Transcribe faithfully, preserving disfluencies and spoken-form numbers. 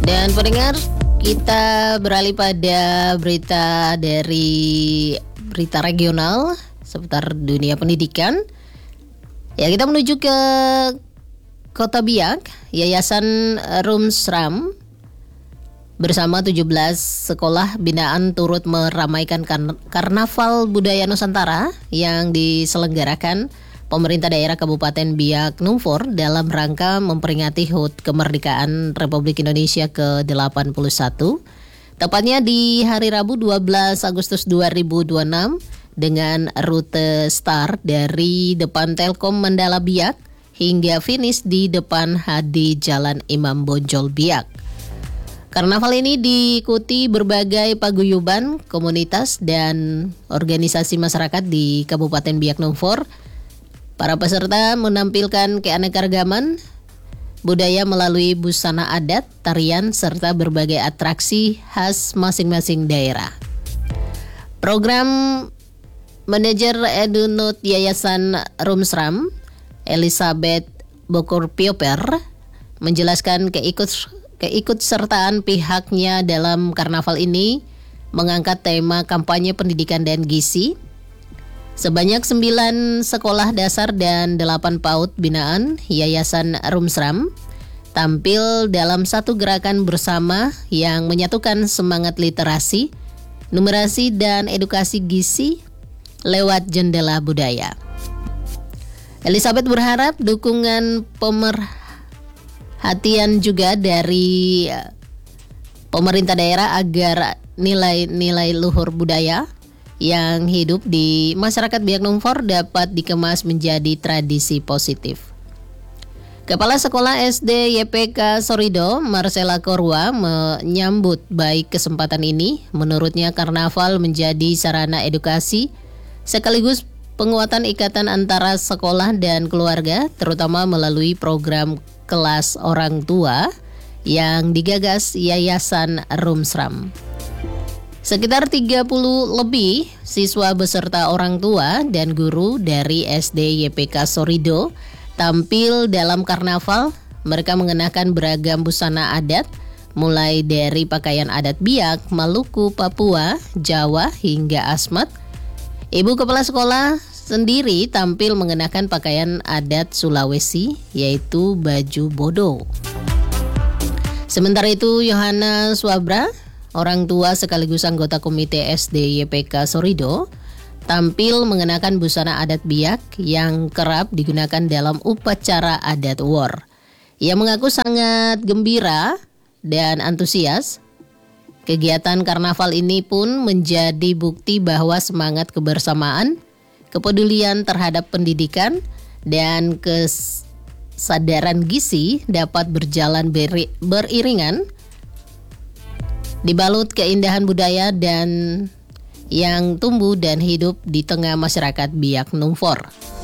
Dan pendengar, kita beralih pada berita dari berita regional seputar dunia pendidikan. Ya, kita menuju ke Kota Biak. Yayasan Rumsram bersama tujuh belas sekolah binaan turut meramaikan kar- Karnaval Budaya Nusantara yang diselenggarakan pemerintah daerah Kabupaten Biak Numfor dalam rangka memperingati H U T Kemerdekaan Republik Indonesia ke delapan puluh satu. Tepatnya di hari Rabu dua belas Agustus dua ribu dua puluh enam dengan rute start dari depan Telkom Mandala Biak hingga finish di depan H D Jalan Imam Bonjol Biak. Karnaval ini diikuti berbagai paguyuban, komunitas, dan organisasi masyarakat di Kabupaten Biak Numfor. Para peserta menampilkan keanekaragaman budaya melalui busana adat, tarian, serta berbagai atraksi khas masing-masing daerah. Program Manajer Edunut Yayasan Rumsram, Elizabeth Bokur-Pioper, menjelaskan keikut keikutsertaan pihaknya dalam karnaval ini mengangkat tema kampanye pendidikan dan gizi. Sebanyak sembilan sekolah dasar dan delapan PAUD binaan Yayasan Rumsram tampil dalam satu gerakan bersama yang menyatukan semangat literasi, numerasi, dan edukasi gizi lewat jendela budaya. Elizabeth berharap dukungan pemerhatian juga dari pemerintah daerah agar nilai-nilai luhur budaya yang hidup di masyarakat Biak Numfor dapat dikemas menjadi tradisi positif. Kepala Sekolah S D Y P K Sorido, Marcella Korwa, menyambut baik kesempatan ini. Menurutnya karnaval menjadi sarana edukasi sekaligus penguatan ikatan antara sekolah dan keluarga, terutama melalui program kelas orang tua yang digagas Yayasan Rumsram. Sekitar tiga puluh lebih siswa beserta orang tua dan guru dari S D Y P K Sorido tampil dalam karnaval. Mereka mengenakan beragam busana adat, mulai dari pakaian adat Biak, Maluku, Papua, Jawa, hingga Asmat. Ibu kepala sekolah sendiri tampil mengenakan pakaian adat Sulawesi, yaitu baju bodo. Sementara itu, Yohana Swabra, orang tua sekaligus anggota komite S D Y P K Sorido, tampil mengenakan busana adat Biak yang kerap digunakan dalam upacara adat Wor. Ia mengaku sangat gembira dan antusias. Kegiatan karnaval ini pun menjadi bukti bahwa semangat kebersamaan, kepedulian terhadap pendidikan, dan kesadaran gizi dapat berjalan beri, beriringan, dibalut keindahan budaya dan yang tumbuh dan hidup di tengah masyarakat Biak Numfor.